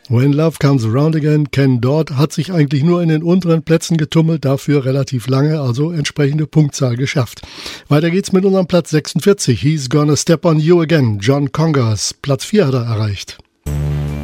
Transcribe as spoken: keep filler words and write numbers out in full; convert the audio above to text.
When Love Comes Around Again, Ken Dodd, hat sich eigentlich nur in den unteren Plätzen getummelt, dafür relativ lange, also entsprechende Punktzahl geschafft. Weiter geht's mit unserem Platz sechsundvierzig. He's Gonna Step on You Again. John Congers, Platz vier hat er erreicht.